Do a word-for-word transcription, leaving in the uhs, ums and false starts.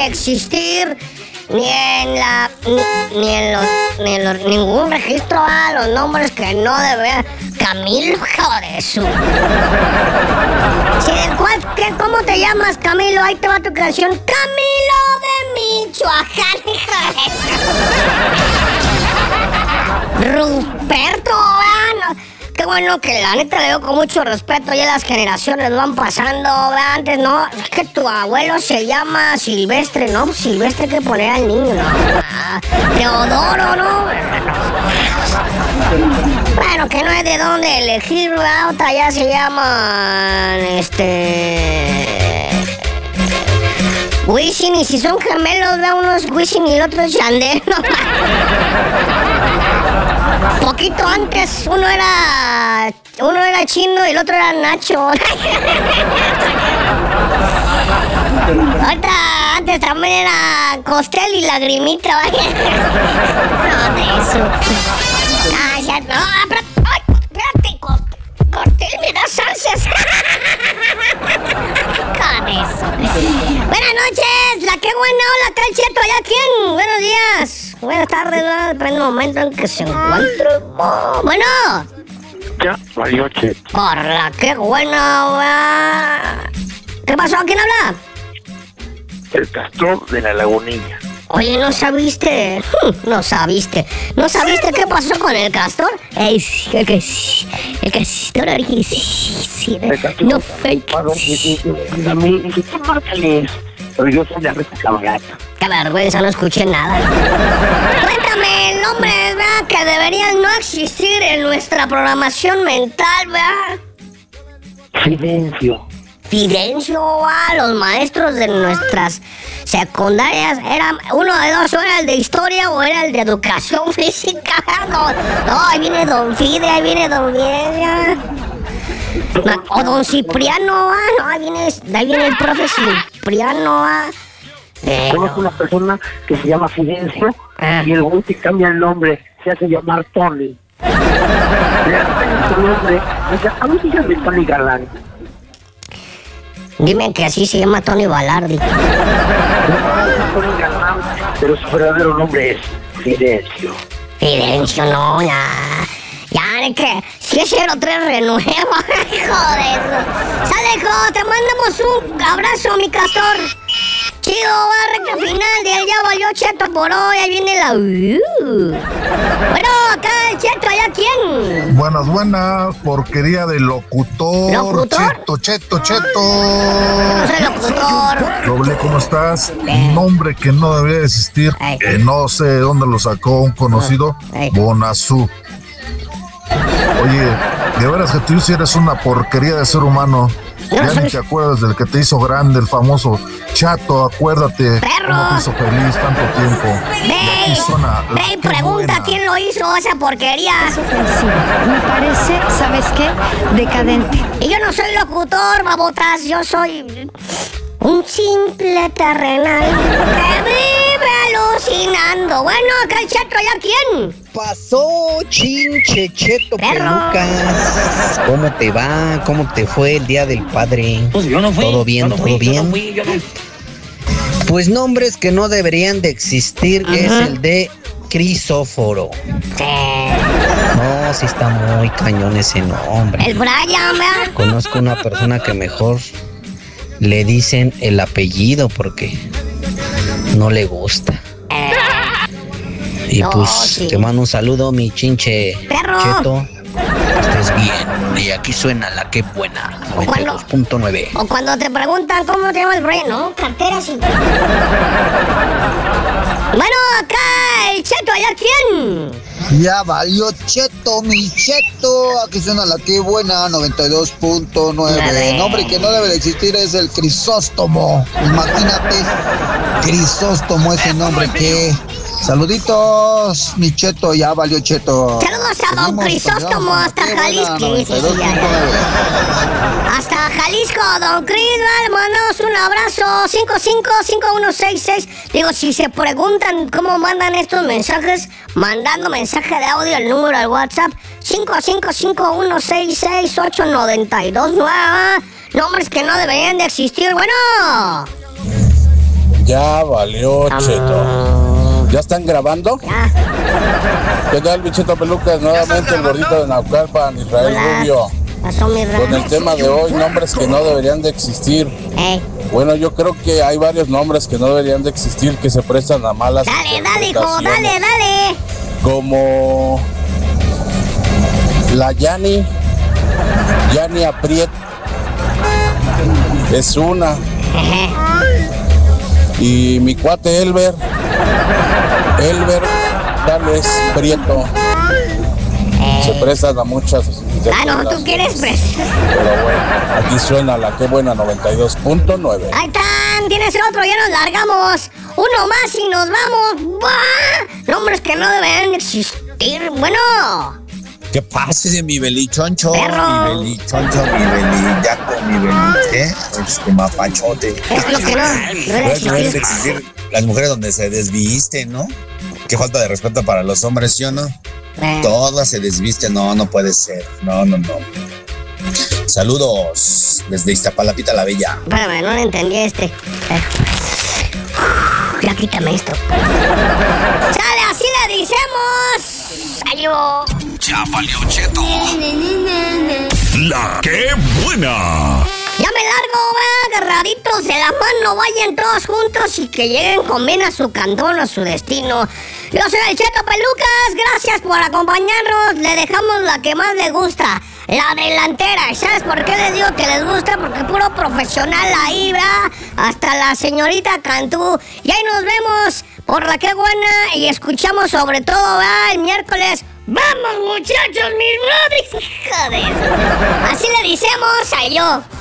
de existir ni en la ni, ni en los ni en los, ningún registro a los nombres que no deberían. Camilo, joder, su. Sí, ¿cuál, qué, ¿Cómo te llamas, Camilo? Ahí te va tu canción. Camilo de Michoacán, hija de Ruperto, ¿verdad? Qué bueno que la neta le veo con mucho respeto. Ya las generaciones van pasando, ¿verdad? Antes no, es que tu abuelo se llama Silvestre, ¿no? Silvestre hay que poner al niño, ¿no? Ah, Teodoro, ¿no? Bueno, que no es de dónde elegir, ¿verdad? Otra ya se llaman, este... Wisin, y si son gemelos, ¿verdad? Uno es Wisin y el otro es Yandel, ¿no? Poquito antes uno era uno era Chino y el otro era Nacho. Ahorita antes también era Costel y Lagrimita, vaya. No, de eso. Ah, ya no, espérate, ay, espérate, Costel me da salsas. Con eso. Buenas noches, la que buena, hola, acá el Cheto, ¿allá quién? Buenos días. Buenas tardes, ¿no? Depende del momento en que se encuentre. Oh, bueno. Ya, valió Cheto. Hola, qué buena, ¿verdad? ¿Qué pasó? ¿Quién habla? El Castor de la Lagunilla. Oye, ¿no sabiste? No sabiste. ¿No sabiste qué pasó con el Castor? El, el, el, el Castor original. No fake. A mí, ¿qué márcales? Pero yo soy de Reza Cabalata. Qué vergüenza, no escuché nada. Cuéntame el nombre, ¿verdad? Que deberían no existir en nuestra programación mental, ¿verdad? Fidencio. Fidencio, ah, los maestros de nuestras secundarias eran uno de dos, o era el de historia o era el de educación física. No, no, ahí viene Don Fide, ahí viene Don Fidia. No, o Don Cipriano, ah, no, ahí viene, ahí viene el profe Cipriano, ah. Conozco una persona que se llama Fidencio ah. y el güey que cambia el nombre, se hace llamar Tony. Le hace su nombre, dice, a mí se llama Tony Galán. Dime que así se llama Tony Balardi. No, Tony Galán, pero su verdadero nombre es Fidencio. Fidencio, no, ya. Ya, de que si es cero tres renuevo, hijo de eso. Sale, hijo, te mandamos un abrazo, mi Castor. Chido, va, recta final de Ya Valió Cheto por hoy, ahí viene la... Uh. Bueno, acá el Cheto, ¿allá quién? Buenas, buenas, porquería de locutor. ¿Locutor? Cheto, Cheto, Cheto. No soy locutor. Doble, ¿cómo estás? Un nombre que no debería de existir, Ay. que no sé de dónde lo sacó un conocido, Ay. Bonazú. Oye, de veras que tú sí eres una porquería de ser humano. No, Ya soy- ni te acuerdas del que te hizo grande, el famoso Chato, acuérdate. ¡Perro! Cómo te hizo feliz tanto tiempo. Ve, Y aquí suena la ve y que pregunta buena. quién lo hizo esa porquería. Es ofensivo. Me parece, ¿sabes qué? Decadente. Y yo no soy locutor, babotas, yo soy un simple terrenal que vive alucinando. Bueno, acá el Cheto, ¿ya quién? Pasó, chinche, cheto, Perro. pelucas. ¿Cómo te va? ¿Cómo te fue el día del padre? Pues yo no fui. ¿Todo bien? yo no ¿Todo fui, bien? Yo no fui, yo no... Pues nombres que no deberían de existir Ajá. es el de Crisóforo. Sí. No, sí está muy cañón ese nombre. El Brian, ¿verdad? Conozco una persona que mejor le dicen el apellido porque no le gusta. Eh, Y No, pues sí. te mando un saludo, mi chinche Perro. cheto. Que estés bien. Y aquí suena la que buena. ¿O cuándo? noventa y dos punto nueve. o cuando te preguntan cómo te llama el Brian, ¿no? Cartera, sí. Bueno, acá el Cheto, ¿allá quién? Ya valió Cheto, mi Cheto. Aquí suena la que buena, noventa y dos punto nueve. Nueve. El nombre que no debe de existir es el Crisóstomo. Imagínate, Crisóstomo, ese nombre que... Saluditos, mi Cheto, ya valió Cheto. Saludos a don Seguimos, Crisóstomo continuamos hasta con la que buena, Jalisco. Sí, noventa y sí, dos sí, ya, punto ya. nueve. Hasta Jalisco, don Cris, le mandamos un abrazo. cinco cinco cinco uno seis seis. Digo, si se preguntan cómo mandan estos mensajes, mandando mensaje de audio al número al WhatsApp cinco cinco cinco uno seis seis ocho nueve dos nueve. Nombres que no deberían de existir. Bueno. Ya valió, Cheto. ¿Ya están grabando? Ya. ¿Qué tal, bichito pelucas? Nuevamente el gordito de Naucalpan, Israel Hola. Rubio. Pasó mi Con el rana. tema de hoy, nombres que no deberían de existir. Eh, Bueno, yo creo que hay varios nombres que no deberían de existir que se prestan a malas Dale, dale, hijo, interpretaciones. dale, dale. Como la Yani, Yani Apriet, es una. Y mi cuate Elber, Elber Tales Prieto, se prestan a muchas Ah, no, tú quieres pres. Pero bueno, aquí suena la que buena noventa y dos punto nueve. Ahí están, tienes otro, ya nos largamos. Uno más y nos vamos. ¡Buah! Nombres que no deberían existir. Bueno, ¿Qué pasa de mi belichoncho? Perro. Mi belichoncho, mi belillaco, mi beliche, este mapachote. es lo que no, no debe Pues no deben de existir. existir las mujeres donde se desvisten, ¿no? Qué falta de respeto para los hombres, ¿sí o no? Eh, Todas se desvisten, no, no puede ser. No, no, no. Saludos desde Iztapalapita la Bella. Espérame, no le entendí este. Eh. Ya quítame esto. ¡Sale, así le decimos! ¡Ayú! Ya valió, Cheto. La que buena. Ya me largo, va, agarraditos de la mano, vayan todos juntos y que lleguen con bien a su cantón, a su destino. Yo soy el Cheto Pelucas, gracias por acompañarnos, le dejamos la que más le gusta, la delantera. ¿Y sabes por qué les digo que les gusta? Porque puro profesional ahí, ¿verdad? Hasta la señorita Cantú. Y ahí nos vemos por la que buena y escuchamos sobre todo, ¿verdad? El miércoles. ¡Vamos, muchachos, mis brothers! Joder. Así le decimos a yo.